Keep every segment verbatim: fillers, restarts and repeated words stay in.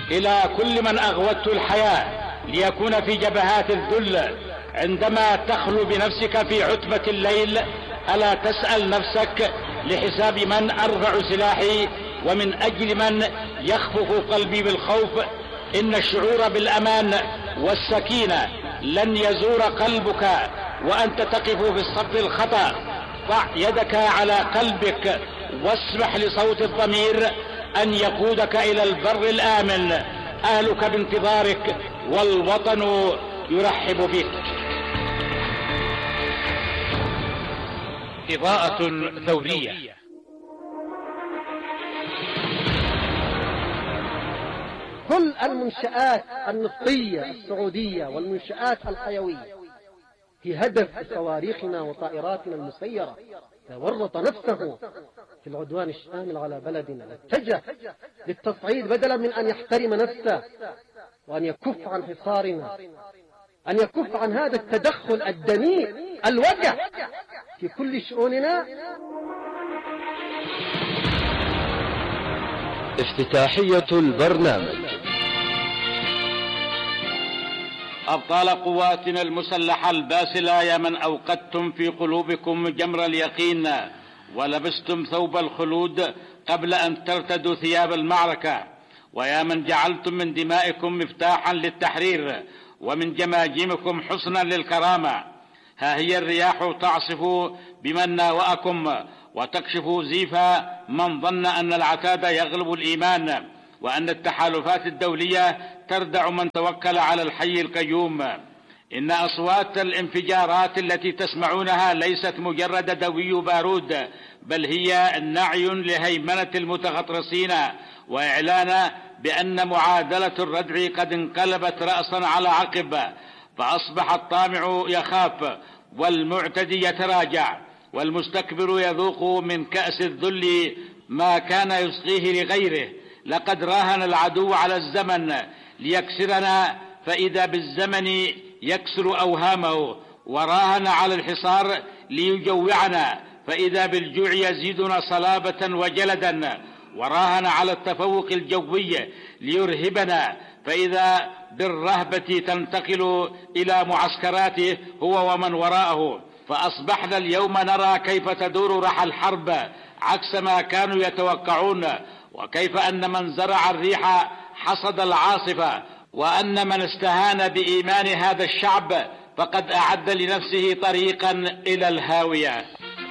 إلى كل من أغوته الحياة ليكون في جبهات الذل عندما تخلو بنفسك في عتبة الليل، ألا تسأل نفسك لحساب من أرفع سلاحي ومن أجل من يخفق قلبي بالخوف؟ إن الشعور بالأمان والسكينة لن يزور قلبك وأنت تقف في الصف الخطأ. ضع يدك على قلبك واسمح لصوت الضمير أن يقودك إلى البر الآمن. أهلك بانتظارك والوطن يرحب بك. إضاءة ثورية. كل المنشآت النفطية السعودية والمنشآت الحيوية في هدف صواريخنا وطائراتنا المسيرة ورط نفسه في العدوان الشامل على بلدنا، اتجه للتصعيد بدلا من أن يحترم نفسه وأن يكف عن حصارنا، أن يكف عن هذا التدخل الدنيء الوجع في كل شؤوننا. افتتاحية البرنامج. أبطال قواتنا المسلحة الباسلة، يا من أوقدتم في قلوبكم جمر اليقين ولبستم ثوب الخلود قبل أن ترتدوا ثياب المعركة، ويا من جعلتم من دمائكم مفتاحا للتحرير ومن جماجمكم حصنا للكرامة، ها هي الرياح تعصف بمن ناوأكم وتكشف زيف من ظن أن العتاد يغلب الإيمان، وأن التحالفات الدولية تردع من توكل على الحي القيوم. إن أصوات الانفجارات التي تسمعونها ليست مجرد دوي بارود، بل هي نعي لهيمنة المتغطرسين وإعلان بأن معادلة الردع قد انقلبت رأسا على عقب، فأصبح الطامع يخاف والمعتدي يتراجع والمستكبر يذوق من كأس الذل ما كان يسقيه لغيره. لقد راهن العدو على الزمن ليكسرنا، فإذا بالزمن يكسر أوهامه، وراهن على الحصار ليجوعنا، فإذا بالجوع يزيدنا صلابة وجلدا، وراهن على التفوق الجوي ليرهبنا، فإذا بالرهبة تنتقل إلى معسكراته هو ومن وراءه. فأصبحنا اليوم نرى كيف تدور رحى الحرب عكس ما كانوا يتوقعون، وكيف أن من زرع الريح حصد العاصفة، وأن من استهان بإيمان هذا الشعب فقد أعد لنفسه طريقا إلى الهاوية.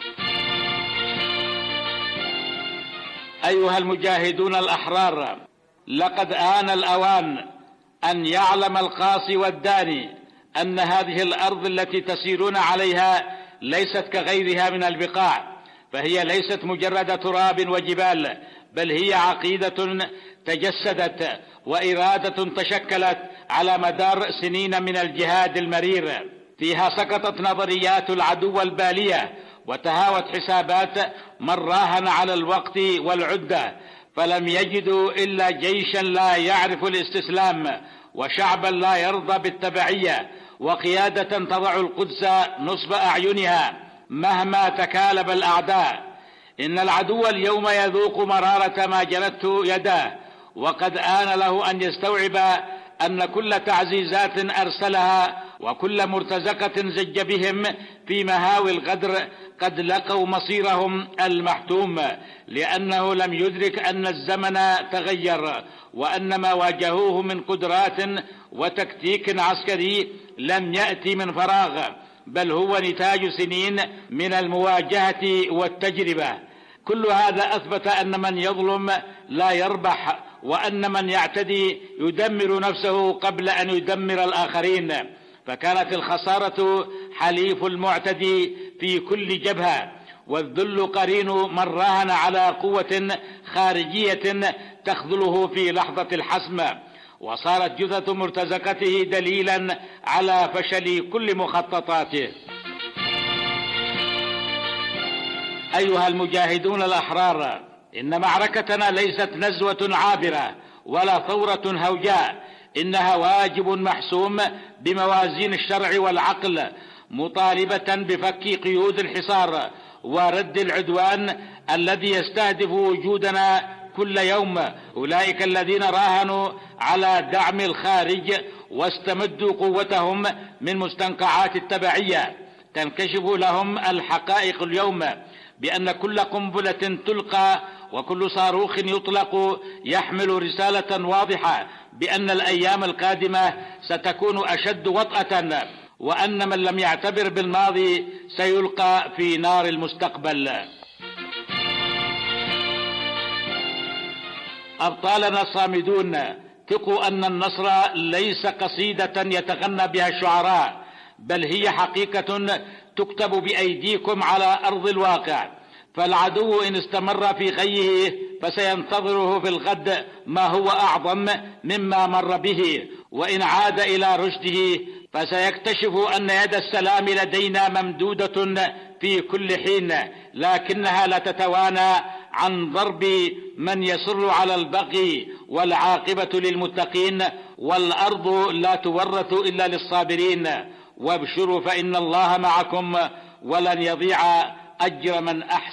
أيها المجاهدون الأحرار، لقد آن الأوان أن يعلم القاصي والداني أن هذه الأرض التي تسيرون عليها ليست كغيرها من البقاع، فهي ليست مجرد تراب وجبال، بل هي عقيدة تجسدت وإرادة تشكلت على مدار سنين من الجهاد المرير. فيها سقطت نظريات العدو البالية وتهاوت حسابات من راهن على الوقت والعدة، فلم يجدوا إلا جيشا لا يعرف الاستسلام، وشعبا لا يرضى بالتبعية، وقيادة تضع القدس نصب أعينها مهما تكالب الأعداء. إن العدو اليوم يذوق مرارة ما جنته يداه، وقد آن له أن يستوعب أن كل تعزيزات أرسلها وكل مرتزقة زج بهم في مهاوي الغدر قد لقوا مصيرهم المحتوم، لأنه لم يدرك أن الزمن تغير، وأن ما واجهوه من قدرات وتكتيك عسكري لم يأتي من فراغ، بل هو نتاج سنين من المواجهة والتجربة. كل هذا أثبت أن من يظلم لا يربح، وأن من يعتدي يدمر نفسه قبل أن يدمر الآخرين. فكانت الخسارة حليف المعتدي في كل جبهة، والذل قرين من راهن على قوة خارجية تخذله في لحظة الحسم، وصارت جثة مرتزقته دليلا على فشل كل مخططاته. أيها المجاهدون الأحرار، إن معركتنا ليست نزوة عابرة ولا ثورة هوجاء، إنها واجب محسوم بموازين الشرع والعقل، مطالبة بفك قيود الحصار ورد العدوان الذي يستهدف وجودنا كل يوم أولئك الذين راهنوا على دعم الخارج واستمدوا قوتهم من مستنقعات التبعية. تنكشف لهم الحقائق اليوم بأن كل قنبلة تلقى وكل صاروخ يطلق يحمل رسالة واضحة بأن الأيام القادمة ستكون أشد وطأة، وأن من لم يعتبر بالماضي سيلقى في نار المستقبل. أبطالنا الصامدون، ثقوا أن النصر ليس قصيدة يتغنى بها الشعراء، بل هي حقيقة تكتب بأيديكم على أرض الواقع. فالعدو إن استمر في غيه فسينتظره في الغد ما هو أعظم مما مر به، وإن عاد إلى رشده فسيكتشف أن يد السلام لدينا ممدودة في كل حين، لكنها لا تتوانى عن ضرب من يصر على البغي، والعاقبة للمتقين، والأرض لا تورث إلا للصابرين. وابشروا فإن الله معكم ولن يضيع أجر من أحسن